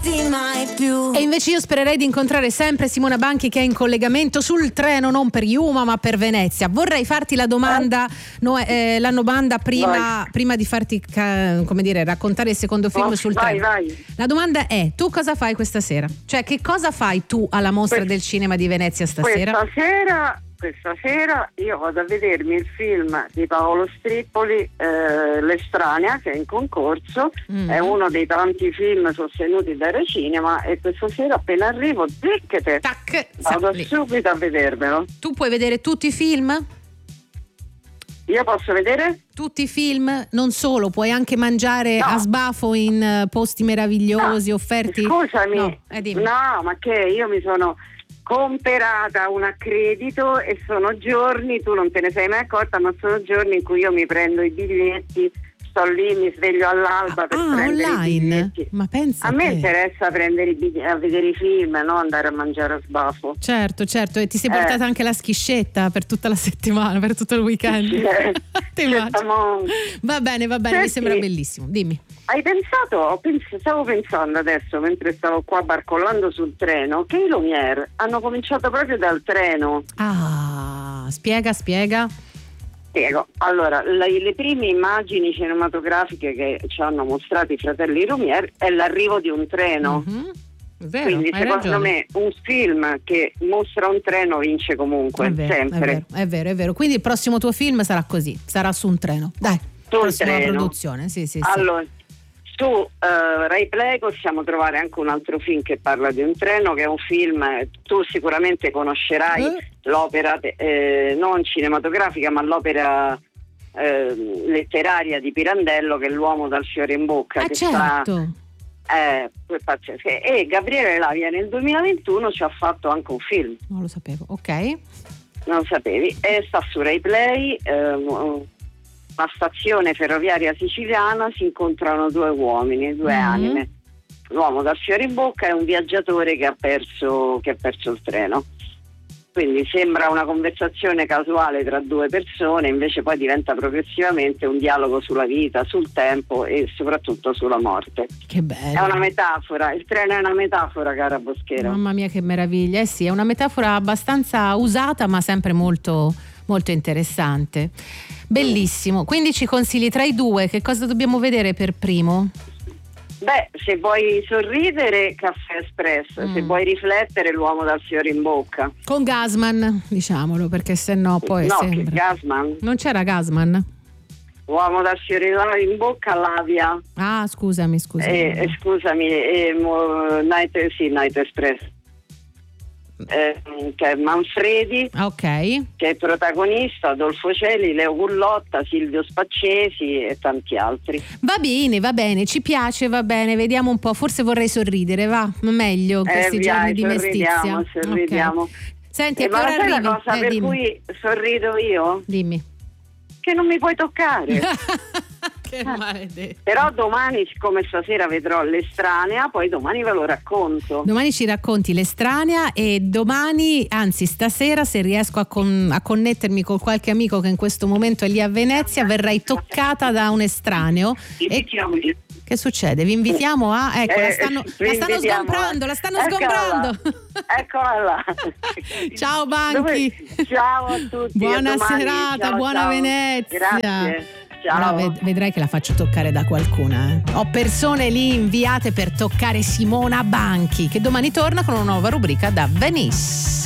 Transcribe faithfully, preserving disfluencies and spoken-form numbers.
lasciarti mai più. E invece io spererei di incontrare sempre Simona Banchi, che è in collegamento sul treno, non per Yuma ma per Venezia. Vorrei farti la domanda, no, eh, la domanda prima, prima di farti ca- come dire, raccontare il secondo film Oh, sul vai, treno. vai. La domanda è: tu cosa fai questa sera? Cioè, che cosa fai tu alla mostra Que- del cinema di Venezia stasera? Questa sera, questa sera io vado a vedermi il film di Paolo Strippoli, eh, L'Estranea, che è in concorso. Mm. È uno dei tanti film sostenuti da Cinema, e questa sera appena arrivo, zicchete, Tac, vado lì. subito a vedermelo. Tu puoi vedere tutti i film? Io posso vedere? Tutti i film, non solo, puoi anche mangiare No. a sbafo in eh, posti meravigliosi, No, offerti. Scusami, No, eh, dimmi. no, ma che io mi sono comperata un accredito e sono giorni, tu non te ne sei mai accorta, ma sono giorni in cui io mi prendo i biglietti, sto lì, mi sveglio all'alba per Ah, prendere i online? biglietti. Ma pensa A me te. interessa prendere i biglietti, a vedere i film, non andare a mangiare a sbafo. Certo, certo, e ti sei Eh. portata anche la schiscetta per tutta la settimana, per tutto il weekend. Ti immagino. Certamente. Va bene, va bene, mi Senti, sembra bellissimo. Dimmi. Hai pensato, ho pens- stavo pensando adesso mentre stavo qua barcollando sul treno, che i Lumière hanno cominciato proprio dal treno. Ah, spiega, spiega. Spiego. Allora, le, le prime immagini cinematografiche che ci hanno mostrato i fratelli Lumière è l'arrivo di un treno. Mhm. È vero, Quindi hai secondo ragione. me un film che mostra un treno vince comunque, È vero, sempre. è vero, è vero, è vero. Quindi il prossimo tuo film sarà così, sarà su un treno. Dai, Sul prossima treno. produzione, sì, sì, sì. Allora, su eh, Rai Play possiamo trovare anche un altro film che parla di un treno, che è un film, eh, tu sicuramente conoscerai Eh? l'opera, eh, non cinematografica, ma l'opera eh, letteraria di Pirandello, che è L'uomo dal fiore in bocca, Ah, che certo. sta, eh, que- pazzesco. E Gabriele Lavia nel duemilaventuno ci ha fatto anche un film, Non lo sapevo, ok. non sapevi, e sta su Rai Play. eh, una stazione ferroviaria siciliana, si incontrano due uomini, due Mhm. anime. L'uomo dal fiore in bocca è un viaggiatore che ha perso, che ha perso il treno. Quindi sembra una conversazione casuale tra due persone, invece poi diventa progressivamente un dialogo sulla vita, sul tempo e soprattutto sulla morte. Che bello. È una metafora, il treno è una metafora, cara Boschero. Mamma mia, che meraviglia. Eh sì, è una metafora abbastanza usata, ma sempre molto, molto interessante. Bellissimo. Quindi ci consigli tra i due, che cosa dobbiamo vedere per primo? Beh, se vuoi sorridere, Caffè Espresso, Mm. se vuoi riflettere, L'uomo dal fiore in bocca. Con Gasman, diciamolo, perché se no poi no, che sembra. Gasman. Non c'era Gasman? Uomo dal fiore in bocca, Lavia. Ah, scusami, scusami. Eh, eh, scusami, eh, mo- Night, sì, Night Express. Eh, che è Manfredi, Ah, ok. che è protagonista, Adolfo Celi, Leo Gullotta, Silvio Spaccesi e tanti altri. Va bene, va bene, ci piace, va bene, vediamo un po', forse vorrei sorridere, va, meglio in questi Eh, giorni via, di sorridiamo, mestizia. sorridiamo. Ok. Senti, Eh, a che ma ora sai la arrivi? cosa Eh, per dimmi. cui sorrido io? Dimmi. Che non mi puoi toccare. Che maledetto. Però domani, siccome stasera vedrò L'Estranea, poi domani ve lo racconto. Domani ci racconti L'Estranea e domani, anzi stasera, se riesco a, con- a connettermi con qualche amico che in questo momento è lì a Venezia, verrai toccata da un estraneo. E che succede? Vi invitiamo a... Ecco, la Eh, stanno, vi la stanno invitiamo, sgombrando, eh. la stanno Eccola sgombrando. là. Eccola là. Ciao Banchi. Dove- Ciao a tutti. Buona a domani. serata, Ciao, buona ciao. Venezia. Grazie. Ciao. Però ved- vedrai che la faccio toccare da qualcuna. eh. Ho persone lì inviate per toccare Simona Banchi, che domani torna con una nuova rubrica da Venice.